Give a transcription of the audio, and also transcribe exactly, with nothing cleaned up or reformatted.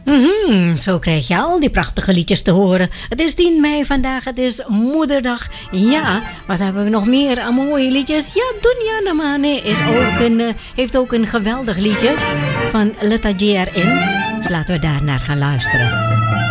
Mm-hmm, zo krijg je al die prachtige liedjes te horen. Het is tien mei vandaag, het is moederdag. Ja, wat hebben we nog meer aan mooie liedjes? Ja, Dunya Namane is ook een, uh, heeft ook een geweldig liedje van Letta J R N. Dus laten we daar naar gaan luisteren.